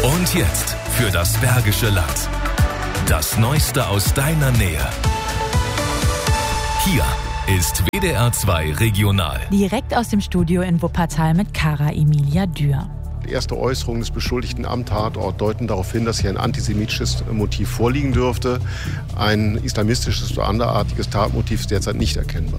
Und jetzt für das Bergische Land. Das Neueste aus deiner Nähe. Hier ist WDR 2 Regional. Direkt aus dem Studio in Wuppertal mit Cara Emilia Dürr. Die erste Äußerung des Beschuldigten am Tatort deuten darauf hin, dass hier ein antisemitisches Motiv vorliegen dürfte. Ein islamistisches oder anderartiges Tatmotiv ist derzeit nicht erkennbar.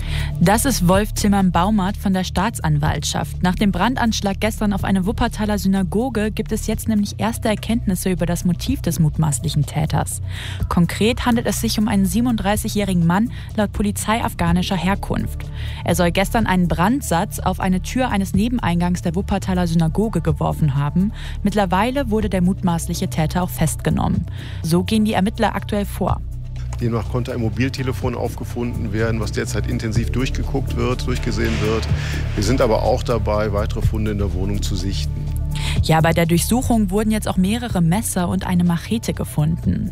Das ist Wolf Zimmern-Baumert von der Staatsanwaltschaft. Nach dem Brandanschlag gestern auf eine Wuppertaler Synagoge gibt es jetzt nämlich erste Erkenntnisse über das Motiv des mutmaßlichen Täters. Konkret handelt es sich um einen 37-jährigen Mann laut Polizei afghanischer Herkunft. Er soll gestern einen Brandsatz auf eine Tür eines Nebeneingangs der Wuppertaler Synagoge geworfen haben. Mittlerweile wurde der mutmaßliche Täter auch festgenommen. So gehen die Ermittler aktuell vor. Demnach konnte ein Mobiltelefon aufgefunden werden, was derzeit intensiv durchgesehen wird. Wir sind aber auch dabei, weitere Funde in der Wohnung zu sichten. Ja, bei der Durchsuchung wurden jetzt auch mehrere Messer und eine Machete gefunden.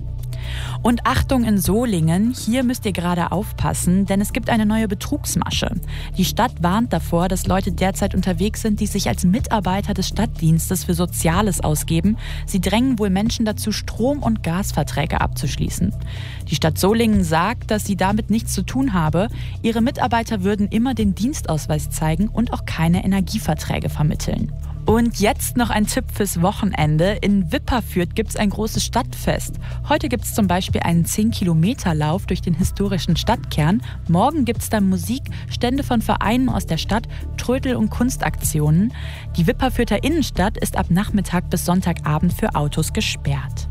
Und Achtung in Solingen, hier müsst ihr gerade aufpassen, denn es gibt eine neue Betrugsmasche. Die Stadt warnt davor, dass Leute derzeit unterwegs sind, die sich als Mitarbeiter des Stadtdienstes für Soziales ausgeben. Sie drängen wohl Menschen dazu, Strom- und Gasverträge abzuschließen. Die Stadt Solingen sagt, dass sie damit nichts zu tun habe. Ihre Mitarbeiter würden immer den Dienstausweis zeigen und auch keine Energieverträge vermitteln. Und jetzt noch ein Tipp fürs Wochenende. In Wipperfürth gibt es ein großes Stadtfest. Heute gibt es zum Beispiel einen 10-Kilometer-Lauf durch den historischen Stadtkern. Morgen gibt es dann Musik, Stände von Vereinen aus der Stadt, Trödel- und Kunstaktionen. Die Wipperfürther Innenstadt ist ab Nachmittag bis Sonntagabend für Autos gesperrt.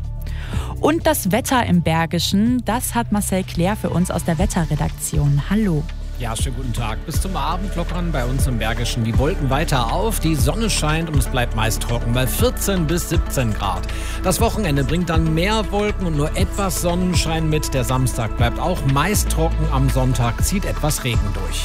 Und das Wetter im Bergischen, das hat Marcel Claire für uns aus der Wetterredaktion. Hallo. Ja, schönen guten Tag. Bis zum Abend lockern bei uns im Bergischen die Wolken weiter auf. Die Sonne scheint und es bleibt meist trocken bei 14 bis 17 Grad. Das Wochenende bringt dann mehr Wolken und nur etwas Sonnenschein mit. Der Samstag bleibt auch meist trocken. Am Sonntag zieht etwas Regen durch.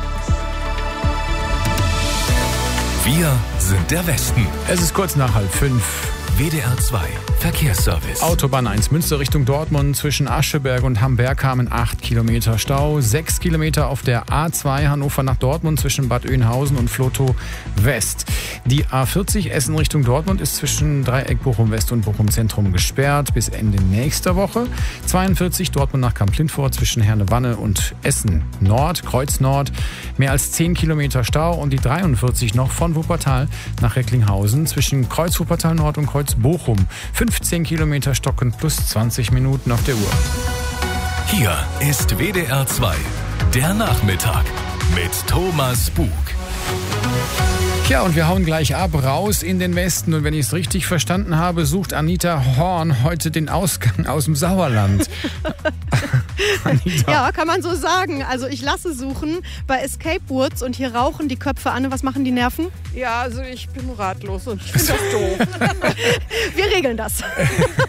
Wir sind der Westen. Es ist kurz nach 4:30. WDR 2 Verkehrsservice. Autobahn 1 Münster Richtung Dortmund zwischen Ascheberg und Hamberg kamen 8 Kilometer Stau. 6 Kilometer auf der A2 Hannover nach Dortmund zwischen Bad Oeynhausen und Vlotho West. Die A40 Essen Richtung Dortmund ist zwischen Dreieck Bochum West und Bochum Zentrum gesperrt bis Ende nächster Woche. 42 Dortmund nach Kamp-Lintfort zwischen Herne-Wanne und Essen Nord, Kreuz Nord. Mehr als 10 Kilometer Stau und die 43 noch von Wuppertal nach Recklinghausen zwischen Kreuz Wuppertal Nord und Kreuz Bochum. 15 Kilometer stocken plus 20 Minuten auf der Uhr. Hier ist WDR 2, der Nachmittag mit Thomas Bug. Ja, und wir hauen gleich ab, raus in den Westen. Und wenn ich es richtig verstanden habe, sucht Anita Horn heute den Ausgang aus dem Sauerland. Ja, kann man so sagen. Also ich lasse suchen bei Escape Woods und hier rauchen die Köpfe an. Was machen die Nerven? Ja, also ich bin ratlos und ich finde das doof. Wir regeln das.